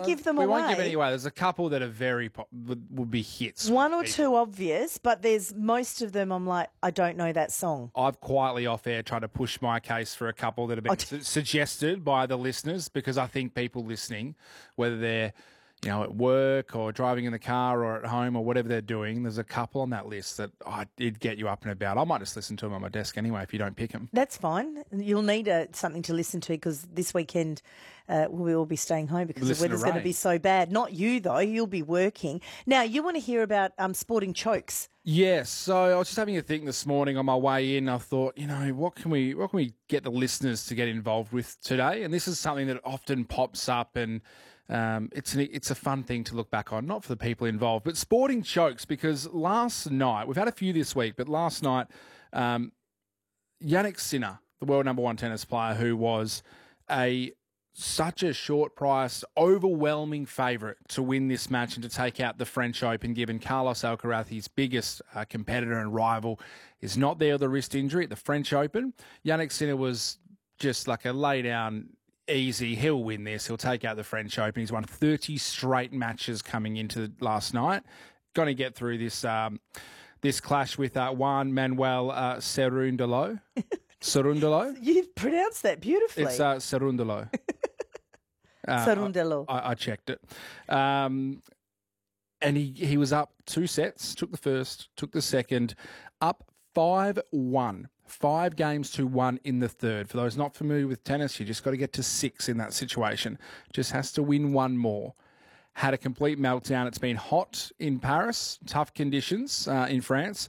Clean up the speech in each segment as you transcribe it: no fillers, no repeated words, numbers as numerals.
give them we away. won't give any away. There's a couple that are would be hits. One or two obvious, but there's most of them I'm like, I don't know that song. I've quietly off air tried to push my case for a couple that have been suggested by the listeners, because I think people listening, whether they're at work or driving in the car or at home or whatever they're doing, there's a couple on that list that did get you up and about. I might just listen to them on my desk anyway if you don't pick them. That's fine. You'll need something to listen to, because this weekend we'll all be staying home because the weather's going to be so bad. Not you, though. You'll be working. Now, you want to hear about sporting chokes. Yes. So I was just having a think this morning on my way in. I thought, what can we get the listeners to get involved with today? And this is something that often pops up, and it's a fun thing to look back on, not for the people involved, but sporting chokes, because last night, we've had a few this week, but last night, Jannik Sinner, the world number one tennis player, who was such a short price, overwhelming favourite to win this match and to take out the French Open, given Carlos Alcaraz, his biggest competitor and rival, is not there with a wrist injury at the French Open. Jannik Sinner was just like a lay-down, easy, he'll win this. He'll take out the French Open. He's won 30 straight matches coming into last night. Going to get through this clash with Juan Manuel Cerundolo. Cerundolo? You pronounced that beautifully. It's Cerundolo. Cerundolo. I checked it. And he was up 2 sets, took the first, took the second, up 5-1. 5 games to 1 in the third. For those not familiar with tennis, you just got to get to 6 in that situation. Just has to win one more. Had a complete meltdown. It's been hot in Paris, tough conditions in France,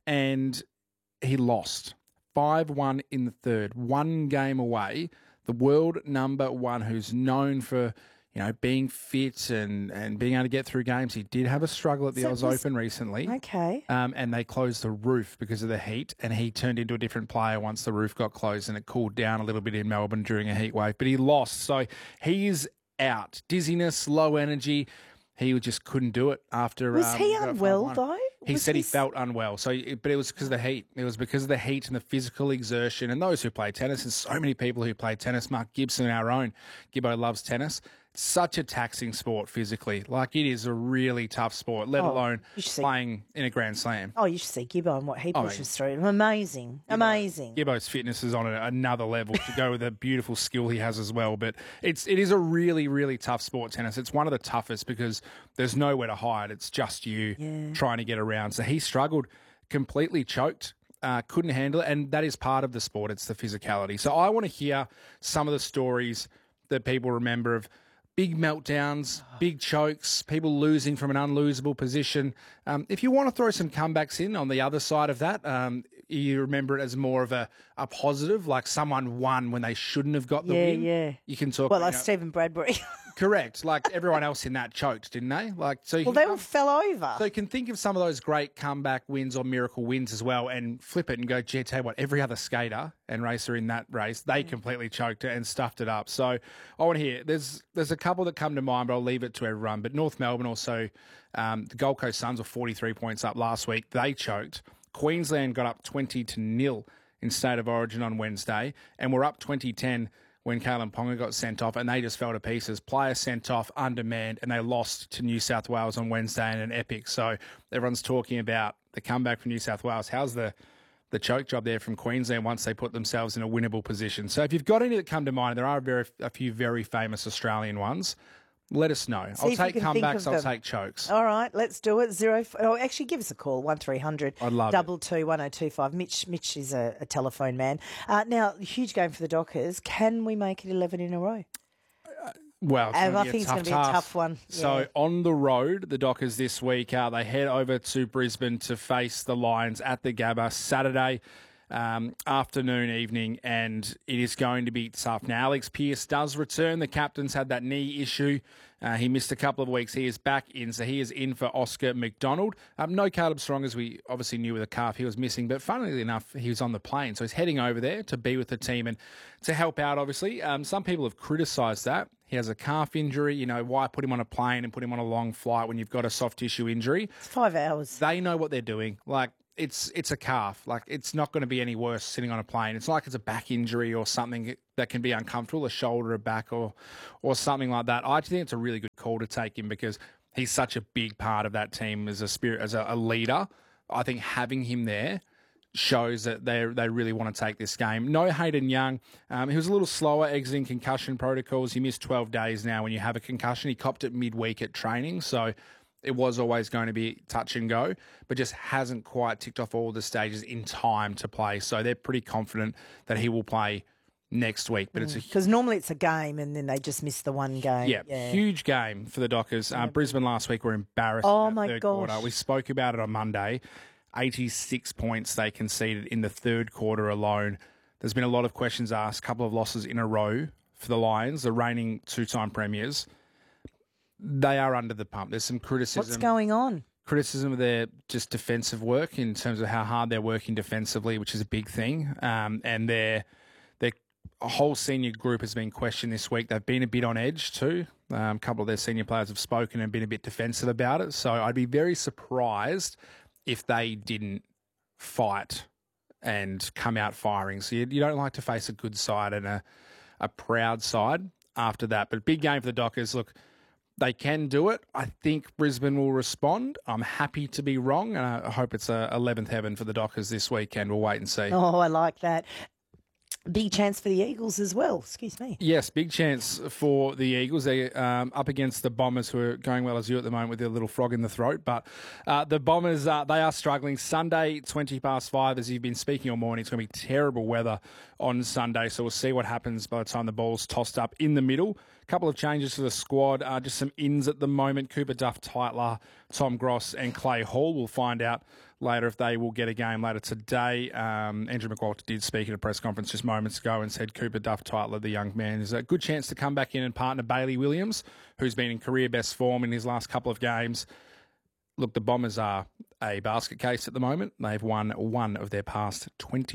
and he lost 5-1 in the third. 1 game away. The world number one, who's known for being fit and being able to get through games. He did have a struggle at the Oz Open recently. Okay. And they closed the roof because of the heat, and he turned into a different player once the roof got closed, and it cooled down a little bit in Melbourne during a heat wave. But he lost, so he is out. Dizziness, low energy. He just couldn't do it after. Was he unwell, though? He said he felt unwell. But it was because of the heat. It was because of the heat and the physical exertion. And those who play tennis, and so many people who play tennis, Mark Gibson, our own, Gibbo loves tennis. Such a taxing sport physically. Like, it is a really tough sport, let alone playing in a Grand Slam. Oh, you should see Gibbo and what he pushes through. Amazing. Amazing. Gibbo's fitness is on another level to go with the beautiful skill he has as well. But it is a really, really tough sport, tennis. It's one of the toughest because there's nowhere to hide. It's just you trying to get around. So he struggled, completely choked. Couldn't handle it, and that is part of the sport. It's the physicality. So I want to hear some of the stories that people remember of big meltdowns, big chokes, people losing from an unlosable position. If you want to throw some comebacks in on the other side of that, you remember it as more of a positive, like someone won when they shouldn't have got the win. Yeah. You can talk. Well, like Stephen Bradbury. Correct. Like everyone else in that choked, didn't they? They all fell over. So you can think of some of those great comeback wins or miracle wins as well, and flip it and go, gee, tell you what, every other skater and racer in that race, they completely choked it and stuffed it up. So I want to hear, there's a couple that come to mind, but I'll leave it to everyone. But North Melbourne also, the Gold Coast Suns were 43 points up last week. They choked. Queensland got up 20-0 in State of Origin on Wednesday, and were up 20-10 when Kalen Ponga got sent off, and they just fell to pieces. Players sent off, undermanned, and they lost to New South Wales on Wednesday in an epic. So everyone's talking about the comeback from New South Wales. How's the choke job there from Queensland once they put themselves in a winnable position? So if you've got any that come to mind, there are a few very famous Australian ones. Let us know. I'll take comebacks, I'll take chokes. All right, let's do it. Actually, give us a call, 1300 I'd love 22 1025. Mitch is a telephone man. Now, huge game for the Dockers. Can we make it 11 in a row? Well, I think it's going to be a tough one. So on the road, the Dockers this week, they head over to Brisbane to face the Lions at the Gabba Saturday afternoon, evening, and it is going to be tough. Now, Alex Pearce does return. The captain's had that knee issue. He missed a couple of weeks. He is back in, so he is in for Oscar McDonald. No Caleb Strong, as we obviously knew with a calf he was missing, but funnily enough, he was on the plane, so he's heading over there to be with the team and to help out, obviously. Some people have criticised that. He has a calf injury. Why put him on a plane and put him on a long flight when you've got a soft tissue injury? It's 5 hours. They know what they're doing. It's a calf. It's not going to be any worse sitting on a plane. It's not like it's a back injury or something that can be uncomfortable, a shoulder, a back, or something like that. I think it's a really good call to take him because he's such a big part of that team as a leader. I think having him there shows that they really want to take this game. No Hayden Young. He was a little slower exiting concussion protocols. He missed 12 days now when you have a concussion. He copped it midweek at training, so it was always going to be touch and go, but just hasn't quite ticked off all the stages in time to play. So they're pretty confident that he will play next week. But it's because normally it's a game and then they just miss the one game. Yeah. Huge game for the Dockers. Brisbane last week were embarrassed. Oh, in the my third gosh. quarter. We spoke about it on Monday. 86 points they conceded in the third quarter alone. There's been a lot of questions asked, a couple of losses in a row for the Lions, the reigning two-time premiers. They are under the pump. There's some criticism. What's going on? Criticism of their just defensive work in terms of how hard they're working defensively, which is a big thing. And their whole senior group has been questioned this week. They've been a bit on edge too. A couple of their senior players have spoken and been a bit defensive about it. So I'd be very surprised if they didn't fight and come out firing. So you don't like to face a good side and a proud side after that. But big game for the Dockers. Look, they can do it. I think Brisbane will respond. I'm happy to be wrong, and I hope it's a 11th heaven for the Dockers this weekend. We'll wait and see. Oh, I like that. Big chance for the Eagles as well. Excuse me. Yes, big chance for the Eagles. They're up against the Bombers, who are going well as you at the moment with their little frog in the throat. But the Bombers, they are struggling. Sunday, 5:20, as you've been speaking all morning, it's going to be terrible weather on Sunday. So we'll see what happens by the time the ball's tossed up in the middle. A couple of changes to the squad. Just some ins at the moment. Cooper Duff-Tytler, Tom Gross and Clay Hall. We'll find out later if they will get a game later today. Andrew McWalter did speak at a press conference just moments ago and said Cooper Duff-Tytler, the young man, is a good chance to come back in and partner Bailey Williams, who's been in career best form in his last couple of games. Look, the Bombers are a basket case at the moment. They've won one of their past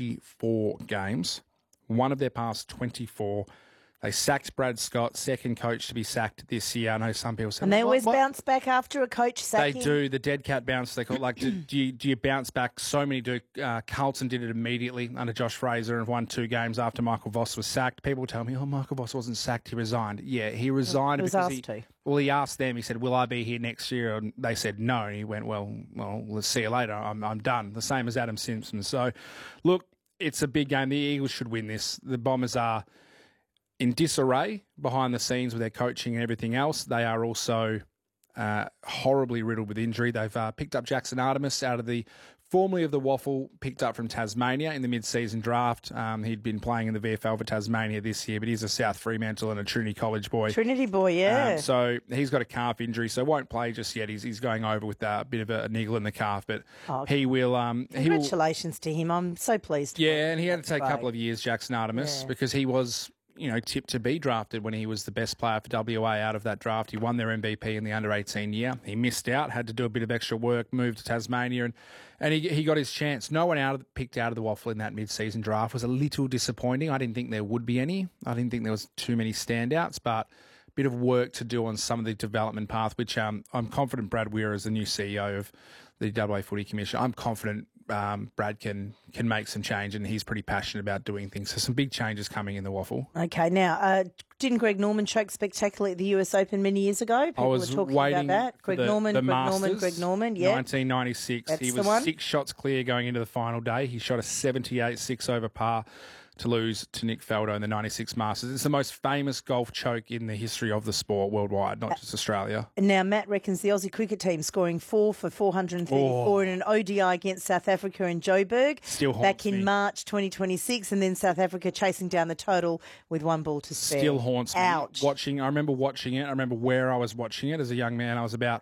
24 games. One of their past 24. They sacked Brad Scott, second coach to be sacked this year. I know some people say... And they always bounce back after a coach sacking. They do. The dead cat bounce, they call it. Like, do you bounce back? So many do. Carlton did it immediately under Josh Fraser and won 2 games after Michael Voss was sacked. People tell me, Michael Voss wasn't sacked, he resigned. Yeah, he resigned because he asked them, he said, will I be here next year? And they said no. And he went, well, let's see you later. I'm done. The same as Adam Simpson. So, look, it's a big game. The Eagles should win this. The Bombers are in disarray behind the scenes with their coaching and everything else. They are also horribly riddled with injury. They've picked up Jackson Artemis out of the formerly of the Waffle, picked up from Tasmania in the mid-season draft. He'd been playing in the VFL for Tasmania this year, but he's a South Fremantle and a Trinity College boy. Trinity boy, yeah. So he's got a calf injury, so won't play just yet. He's going over with a bit of a niggle in the calf, but he will... Congratulations to him. I'm so pleased. Yeah, and he had to take a couple of years, Jackson Artemis, because he was... tipped to be drafted when he was the best player for WA out of that draft. He won their MVP in the under-18 year. He missed out, had to do a bit of extra work, moved to Tasmania, and he got his chance. No one picked out of the Waffle in that mid-season draft. Was a little disappointing. I didn't think there would be any. I didn't think there was too many standouts, but a bit of work to do on some of the development path, which I'm confident Brad Weir, as the new CEO of the WA Footy Commission, I'm confident Brad can make some change, and he's pretty passionate about doing things. So some big changes coming in the Waffle. Okay, now, didn't Greg Norman choke spectacularly at the US Open many years ago? People were talking about that. Greg Norman, yeah. 1996. He was 6 shots clear going into the final day. He shot a 78-6 over par to lose to Nick Faldo in the 96 Masters. It's the most famous golf choke in the history of the sport worldwide, not just Australia. And now Matt reckons the Aussie cricket team scoring 4 for 434 in an ODI against South Africa in Joburg back in March 2026, and then South Africa chasing down the total with 1 ball to spare. Still haunts me. Ouch. I remember watching it. I remember where I was watching it as a young man. I was about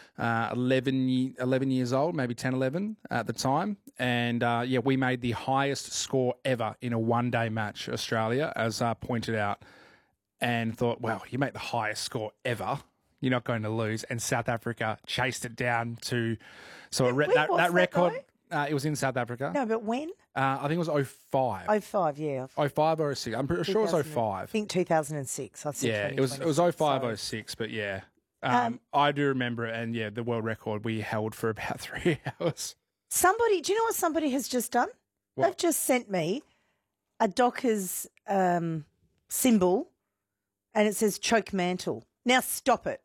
11 years old, maybe 10, 11 at the time. And, we made the highest score ever in a one-day match, Australia, as pointed out, and thought, well, you make the highest score ever, you're not going to lose. And South Africa chased it down to... So that record... it was in South Africa. No, but when? I think it was 05. 05, yeah. 05 or 06. I'm pretty sure it was 05. I think 2006. I said it was 05, 06, but yeah. I do remember it, and the world record we held for about 3 hours. Do you know what somebody has just done? What? They've just sent me a Dockers symbol, and it says choke mantle. Now stop it.